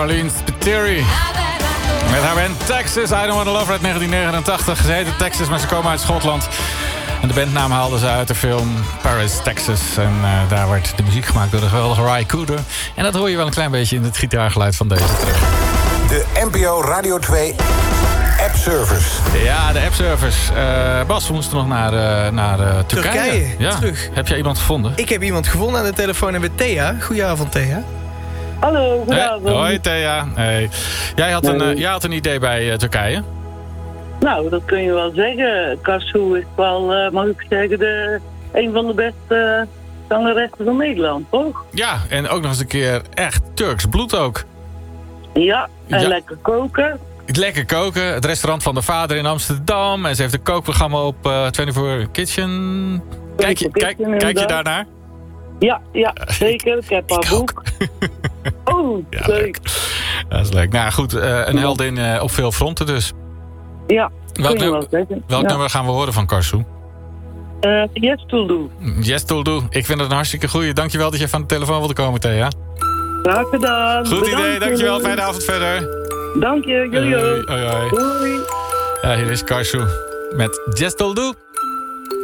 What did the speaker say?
Marlene Spiteri. Met haar band Texas, I Don't Wanna Love Her uit 1989. Ze heette Texas, maar ze komen uit Schotland. En de bandnaam haalden ze uit de film Paris, Texas. En daar werd de muziek gemaakt door de geweldige Ry Cooder. En dat hoor je wel een klein beetje in het gitaargeluid van deze terug. De NPO Radio 2 app-service. Ja, de app-service. Bas, we moesten nog naar Turkije. Ja. Terug. Heb jij iemand gevonden? Ik heb iemand gevonden aan de telefoon en met Thea. Goedenavond, Thea. Hallo, goedenavond. Hoi Thea. Hey. Jij had een idee bij Turkije. Nou, dat kun je wel zeggen. Karsu is wel, mag ik zeggen, een van de beste zangeressen van Nederland, toch? Ja, en ook nog eens een keer echt Turks bloed ook. Ja, en Ja. lekker koken. Lekker koken. Het restaurant van de vader in Amsterdam. En ze heeft een kookprogramma op 24 Kitchen. Kijk je daarnaar? Ja, zeker. Ik heb haar boek. Oh, Ja, leuk. Dat is leuk. Nou goed, een heldin op veel fronten dus. Ja, Welk kun je wel zeggen. Welk nummer gaan we horen van Karsu? Yes, to do. Yes, to do. Ik vind het een hartstikke goeie. Dankjewel dat je van de telefoon wilde komen, Thea. Graag gedaan. Goed idee, Bedankt. dankjewel. Fijne avond verder. Dank je, jullie ook. Hoi. Doei. Ja, hier is Karsu met Yes, to do.